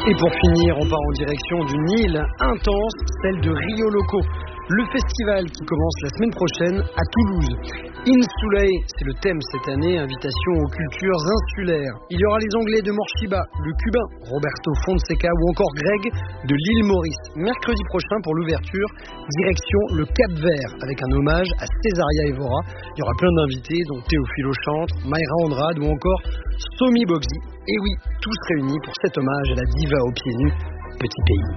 Et pour finir, on part en direction d'une île intense, celle de Rio Loco. Le festival qui commence la semaine prochaine à Toulouse. Insulae, c'est le thème cette année, invitation aux cultures insulaires. Il y aura les Anglais de Morchiba, le Cubain Roberto Fonseca ou encore Greg de l'île Maurice. Mercredi prochain pour l'ouverture, direction le Cap-Vert avec un hommage à Césaria Évora. Il y aura plein d'invités dont Théophile Auchantre, Mayra Andrade ou encore Somi Boxy. Et oui, tous réunis pour cet hommage à la diva aux pieds nus, Petit Pays.